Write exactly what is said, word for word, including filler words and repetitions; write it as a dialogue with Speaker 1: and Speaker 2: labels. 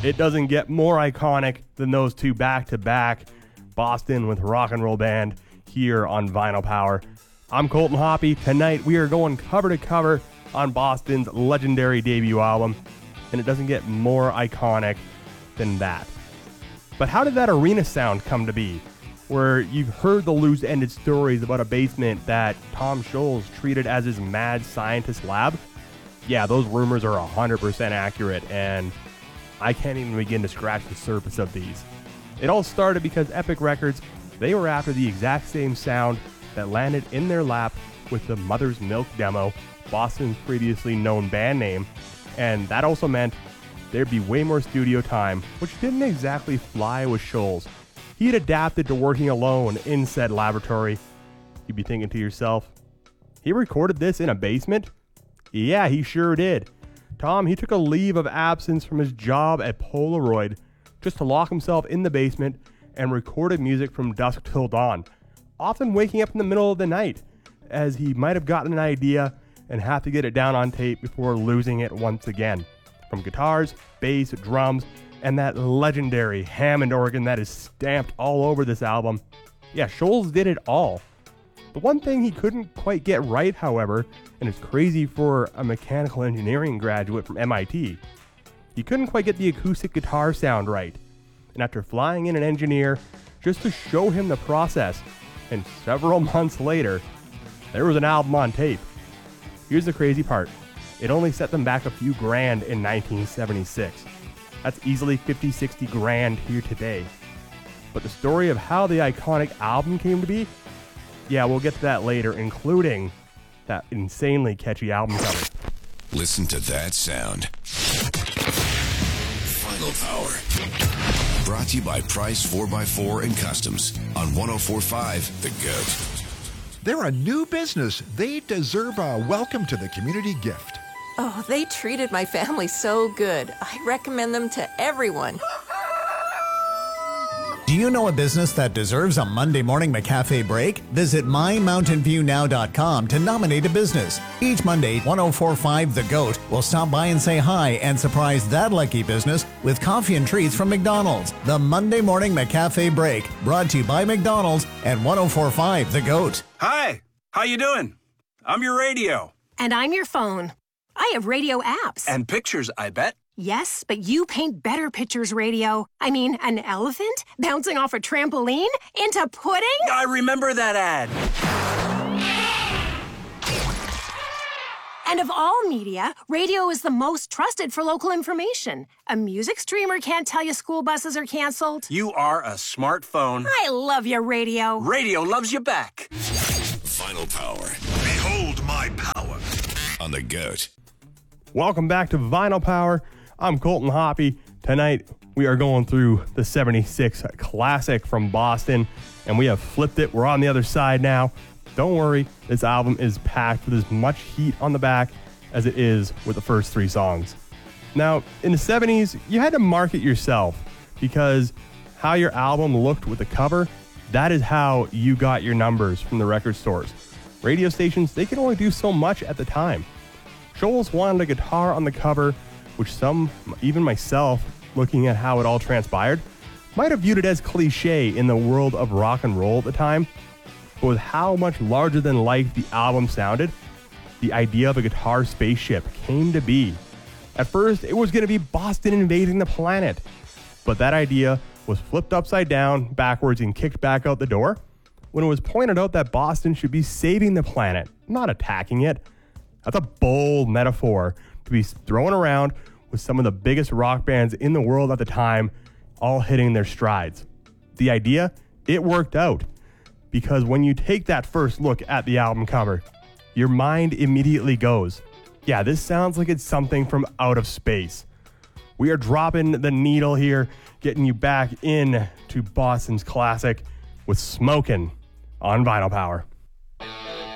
Speaker 1: It doesn't get more iconic than those two back-to-back. Boston with Rock and Roll Band here on Vinyl Power. I'm Colton Hoppy. Tonight we are going cover to cover on Boston's legendary debut album, and it doesn't get more iconic than that. But how did that arena sound come to be? Where you've heard the loose-ended stories about a basement that Tom Scholz treated as his mad scientist lab? Yeah, those rumors are one hundred percent accurate, and I can't even begin to scratch the surface of these. It all started because Epic Records, they were after the exact same sound that landed in their lap with the Mother's Milk demo, Boston's previously known band name, and that also meant there'd be way more studio time, which didn't exactly fly with Scholz. He had adapted to working alone in said laboratory. You'd be thinking to yourself, he recorded this in a basement? Yeah, he sure did. Tom, he took a leave of absence from his job at Polaroid just to lock himself in the basement and recorded music from dusk till dawn, often waking up in the middle of the night, as he might have gotten an idea and have to get it down on tape before losing it once again. From guitars, bass, drums, and that legendary Hammond organ that is stamped all over this album. Yeah, Scholz did it all. The one thing he couldn't quite get right, however, and it's crazy for a mechanical engineering graduate from M I T, he couldn't quite get the acoustic guitar sound right. And after flying in an engineer just to show him the process, and several months later, there was an album on tape. Here's the crazy part. It only set them back a few grand in nineteen seventy-six. That's easily fifty, sixty grand here today. But the story of how the iconic album came to be, yeah, we'll get to that later, including that insanely catchy album cover.
Speaker 2: Listen to that sound. Final Power. Brought to you by Price four by four and Customs on one oh four point five The Goat.
Speaker 3: They're a new business. They deserve a welcome to the community gift.
Speaker 4: Oh, they treated my family so good. I recommend them to everyone.
Speaker 5: Do you know a business that deserves a Monday morning McCafe break? Visit my mountain view now dot com to nominate a business. Each Monday, one oh four point five The Goat will stop by and say hi and surprise that lucky business with coffee and treats from McDonald's. The Monday morning McCafe break, brought to you by McDonald's and one oh four point five The Goat.
Speaker 6: Hi, how you doing? I'm your radio.
Speaker 7: And I'm your phone. I have radio apps.
Speaker 6: And pictures, I bet.
Speaker 7: Yes, but you paint better pictures, radio. I mean, an elephant bouncing off a trampoline into pudding?
Speaker 6: I remember that ad.
Speaker 7: And of all media, radio is the most trusted for local information. A music streamer can't tell you school buses are canceled.
Speaker 6: You are a smartphone.
Speaker 7: I love your radio.
Speaker 6: Radio loves you back.
Speaker 2: Final Power.
Speaker 3: Behold my power.
Speaker 2: On The Goat.
Speaker 1: Welcome back to Vinyl Power. I'm Colton Hoppy. Tonight, we are going through the seventy-six classic from Boston, and we have flipped it. We're on the other side now. Don't worry, this album is packed with as much heat on the back as it is with the first three songs. Now, in the seventies, you had to market yourself, because how your album looked with the cover, that is how you got your numbers from the record stores. Radio stations, they could only do so much at the time. Scholz wanted a guitar on the cover, which some, even myself, looking at how it all transpired, might have viewed it as cliche in the world of rock and roll at the time. But with how much larger than life the album sounded, the idea of a guitar spaceship came to be. At first, it was going to be Boston invading the planet, but that idea was flipped upside down, backwards, and kicked back out the door when it was pointed out that Boston should be saving the planet, not attacking it. That's a bold metaphor to be thrown around with some of the biggest rock bands in the world at the time all hitting their strides. The idea, it worked out, because when you take that first look at the album cover, your mind immediately goes, yeah, this sounds like it's something from out of space. We are dropping the needle here, getting you back in to Boston's classic with Smokin' on Vinyl Power.